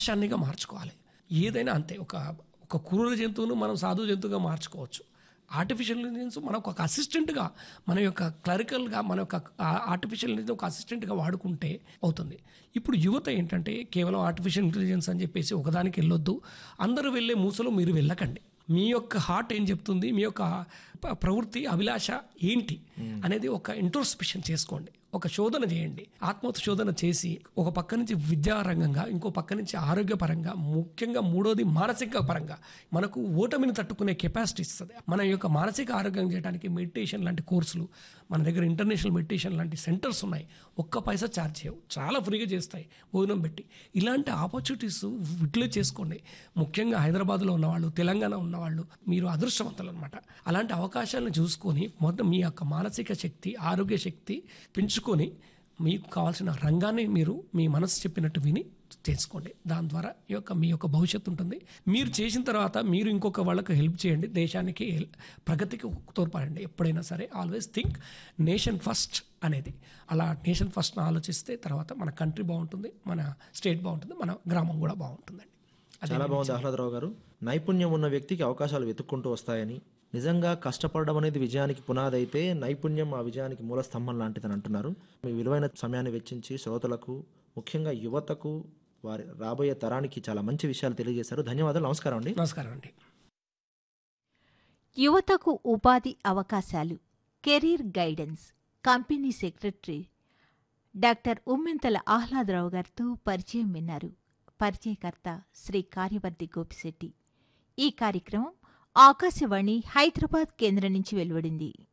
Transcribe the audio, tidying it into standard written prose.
శాన్నిగా మార్చుకోవాలి. ఏదైనా అంతే. ఒక ఒక క్రూర జంతువును మనం సాధు జంతువుగా మార్చుకోవచ్చు. ఆర్టిఫిషియల్ ఇంటెలిజెన్స్ మనకు ఒక అసిస్టెంట్‌గా, మన యొక్క క్లరికల్‌గా, మన యొక్క ఆర్టిఫిషియల్ ఇంటెలిజెన్స్ ఒక అసిస్టెంట్‌గా వాడుకుంటే అవుతుంది. ఇప్పుడు యువత ఏంటంటే కేవలం ఆర్టిఫిషియల్ ఇంటెలిజెన్స్ అని చెప్పేసి ఒకదానికి వెళ్ళొద్దు. అందరూ వెళ్ళే మూసలో మీరు వెళ్ళకండి. మీ యొక్క హార్ట్ ఏం చెప్తుంది, మీ యొక్క ప్రవృత్తి, అభిలాష ఏంటి అనేది ఒక ఇంట్రోస్పెక్షన్ చేసుకోండి. ఒక శోధన చేయండి. ఆత్మహత్య శోధన చేసి ఒక పక్క నుంచి విద్యారంగంగా, ఇంకో పక్క నుంచి ఆరోగ్యపరంగా, ముఖ్యంగా మూడోది మానసిక పరంగా మనకు ఓటమిని తట్టుకునే కెపాసిటీ ఇస్తుంది. మన యొక్క మానసిక ఆరోగ్యం చేయడానికి మెడిటేషన్ లాంటి కోర్సులు మన దగ్గర ఇంటర్నేషనల్ మెడిటేషన్ లాంటి సెంటర్స్ ఉన్నాయి. ఒక్క పైసా ఛార్జ్ చేయవు, చాలా ఫ్రీగా చేస్తాయి భోజనం పెట్టి. ఇలాంటి ఆపర్చునిటీస్ యూటిలైజ్ చేసుకోండి. ముఖ్యంగా హైదరాబాద్లో ఉన్నవాళ్ళు, తెలంగాణ ఉన్నవాళ్ళు మీరు అదృష్టవంతులు అనమాట. అలాంటి అవకాశాలను చూసుకొని మొత్తం మీ యొక్క మానసిక శక్తి, ఆరోగ్య శక్తి పెంచుకొని మీకు కావాల్సిన రంగాన్ని మీరు మీ మనసు చెప్పినట్టు విని చేసుకోండి. దాని ద్వారా మీ యొక్క భవిష్యత్తు ఉంటుంది. మీరు చేసిన తర్వాత మీరు ఇంకొక వాళ్ళకి హెల్ప్ చేయండి. దేశానికి ప్రగతికి తోడ్పడండి. ఎప్పుడైనా సరే ఆల్వేస్ థింక్ నేషన్ ఫస్ట్ అనేది. అలా నేషన్ ఫస్ట్ ఆలోచిస్తే తర్వాత మన కంట్రీ బాగుంటుంది, మన స్టేట్ బాగుంటుంది, మన గ్రామం కూడా బాగుంటుందండి. చాలా బాగుంది ఆహ్లాదరావు గారు. నైపుణ్యం ఉన్న వ్యక్తికి అవకాశాలు వెతుక్కుంటూ వస్తాయని, నిజంగా కష్టపడడం అనేది విజయానికి పునాది అయితే నైపుణ్యం ఆ విజయానికి మూల స్తంభం లాంటిదని అంటున్నారు. మీ విలువైన సమయాన్ని వెచ్చించి శ్రోతలకు, ముఖ్యంగా యువతకు, వారి రాబోయే తరానికి చాలా మంచి విషయాలు తెలియజేశారు. ధన్యవాదాలు. నమస్కారం అండి. నమస్కారం అండి. యువతకు ఉపాధి అవకాశాలు, career guidance, company secretary doctor Ummenthala Ahladarao గారితో పరిచయం విన్నారు. పరిచయకర్త శ్రీ కార్యవర్తి గోపిశెట్టి. ఈ కార్యక్రమం ఆకాశవాణి హైదరాబాద్ కేంద్రం నుంచి వెలువడింది.